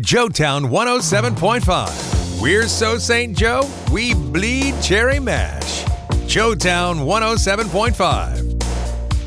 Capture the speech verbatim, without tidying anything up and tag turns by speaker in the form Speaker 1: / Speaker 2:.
Speaker 1: Joetown one oh seven point five. We're so Saint Joe, we bleed cherry mash. Joetown one oh seven point five.